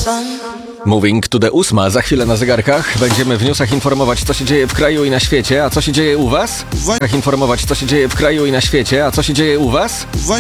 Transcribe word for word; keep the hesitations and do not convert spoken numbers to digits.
Moving to the ósma, za chwilę na zegarkach. Będziemy w newsach informować, co się dzieje w kraju i na świecie, a co się dzieje u was? W informować, co się dzieje w kraju i na świecie, a co się dzieje u was?